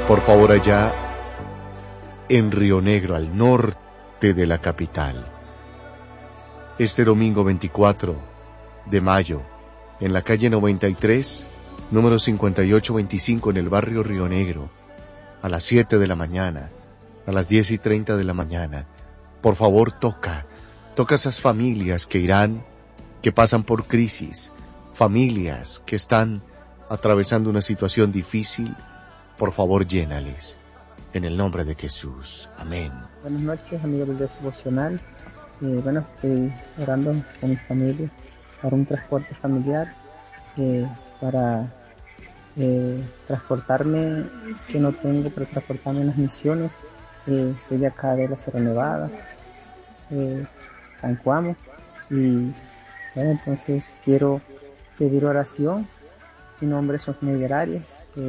por favor, allá en Río Negro, al norte de la capital. Este domingo 24 de mayo, en la calle 93, número 5825, en el barrio Río Negro, a las 7 de la mañana, a las 10:30 de la mañana. Por favor, toca esas familias que irán, que pasan por crisis, familias que están atravesando una situación difícil. Por favor, llénales, en el nombre de Jesús. Amén. Buenas noches, amigos del devocional. Estoy orando con mi familia para un transporte familiar, para transportarme, que no tengo para transportarme en las misiones. Soy de acá de la Sierra Nevada, San Cuamo, y entonces quiero pedir oración. Mi nombre es Osmedir Arias,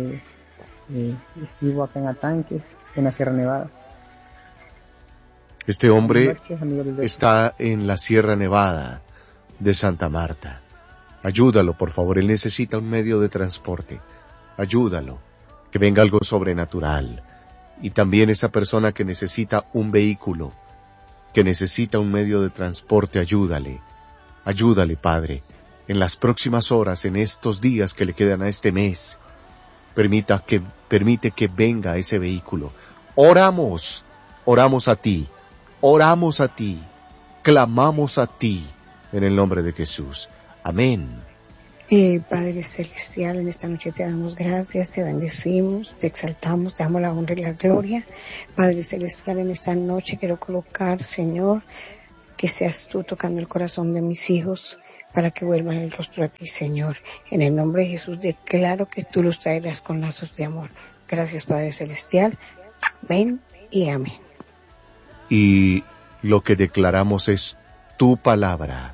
vivo acá en Atanques, en la Sierra Nevada. Este hombre está en la Sierra Nevada de Santa Marta. Ayúdalo, por favor, él necesita un medio de transporte. Ayúdalo, que venga algo sobrenatural. Y también esa persona que necesita un vehículo, que necesita un medio de transporte, ayúdale, Padre. En las próximas horas, en estos días que le quedan a este mes, permite que venga ese vehículo. Oramos a ti, clamamos a ti, en el nombre de Jesús. Amén. Padre Celestial, en esta noche te damos gracias, te bendecimos, te exaltamos, te damos la honra y la gloria. Padre Celestial, en esta noche quiero colocar, Señor, que seas tú tocando el corazón de mis hijos para que vuelvan el rostro a ti, Señor. En el nombre de Jesús declaro que tú los traerás con lazos de amor. Gracias, Padre Celestial. Amén y amén. Y lo que declaramos es tu palabra.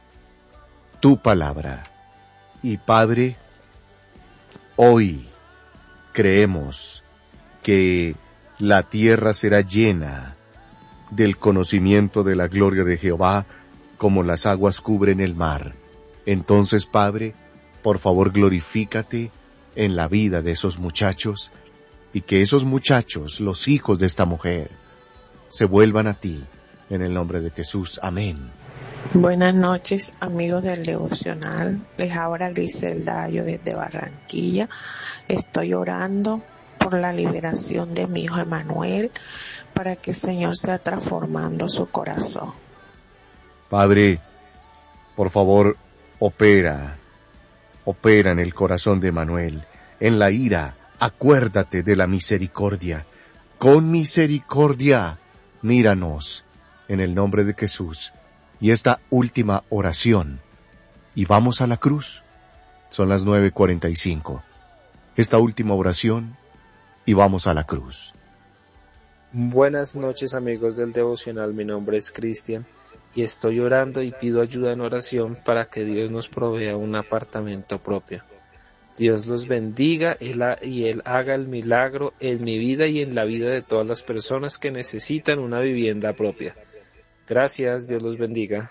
Y Padre, hoy creemos que la tierra será llena del conocimiento de la gloria de Jehová, como las aguas cubren el mar. Entonces, Padre, por favor, glorifícate en la vida de esos muchachos, y que esos muchachos, los hijos de esta mujer, se vuelvan a ti, en el nombre de Jesús. Amén. Buenas noches, amigos del devocional. Les habla Griselda, yo desde Barranquilla. Estoy orando por la liberación de mi hijo Emanuel, para que el Señor sea transformando su corazón. Padre, por favor, opera en el corazón de Emanuel. En la ira, acuérdate de la misericordia. Con misericordia, míranos, en el nombre de Jesús. Y esta última oración, y vamos a la cruz. Son las 9:45. Esta última oración, y vamos a la cruz. Buenas noches, amigos del devocional. Mi nombre es Cristian y estoy orando y pido ayuda en oración para que Dios nos provea un apartamento propio. Dios los bendiga y Él haga el milagro en mi vida y en la vida de todas las personas que necesitan una vivienda propia. Gracias, Dios los bendiga.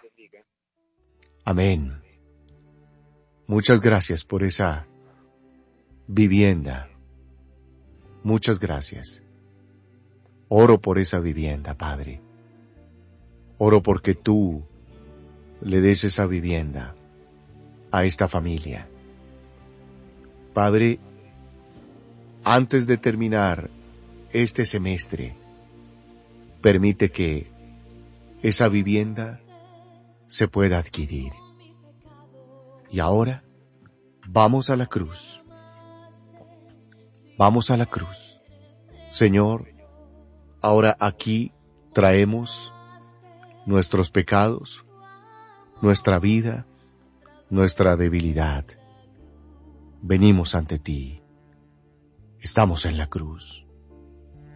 Amén. Muchas gracias por esa vivienda. Muchas gracias. Oro por esa vivienda, Padre. Oro porque tú le des esa vivienda a esta familia. Padre, antes de terminar este semestre, permite que esa vivienda se pueda adquirir. Y ahora, vamos a la cruz. Vamos a la cruz. Señor, ahora aquí traemos nuestros pecados, nuestra vida, nuestra debilidad. Venimos ante ti. Estamos en la cruz.